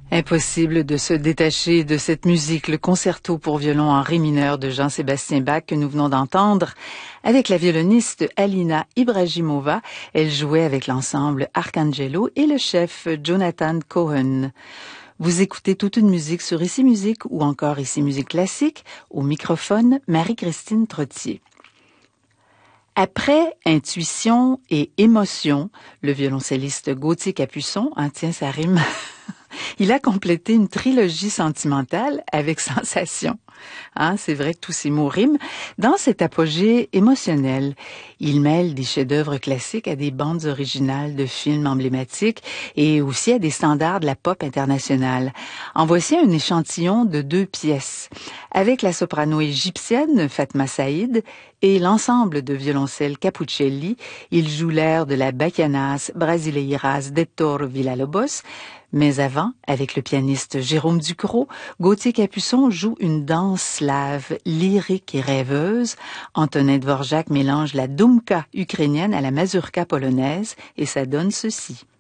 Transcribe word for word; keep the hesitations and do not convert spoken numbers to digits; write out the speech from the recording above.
Impossible de se détacher de cette musique, le concerto pour violon en ré mineur de Jean-Sébastien Bach que nous venons d'entendre avec la violoniste Alina Ibrahimova. Elle jouait avec l'ensemble Arcangelo et le chef Jonathan Cohen. Vous écoutez toute une musique sur Ici Musique ou encore Ici Musique Classique, au microphone Marie-Christine Trottier. Après Intuition et Émotion, le violoncelliste Gauthier Capuçon, hein, tiens, ça rime, il a complété une trilogie sentimentale avec Sensation. Hein, c'est vrai que tous ces mots riment. Dans cet apogée émotionnel, il mêle des chefs-d'œuvre classiques à des bandes originales de films emblématiques et aussi à des standards de la pop internationale. En voici un échantillon de deux pièces, avec la soprano égyptienne Fatma Saïd et l'ensemble de violoncelle Capuccelli. Il joue l'air de la Bachianas Brasileiras d'Hector Villa-Lobos. Mais avant, avec le pianiste Jérôme Ducrot, Gauthier Capuçon joue une danse slave, lyrique et rêveuse. Antonin Dvorak mélange la doumka ukrainienne à la mazurka polonaise et ça donne ceci.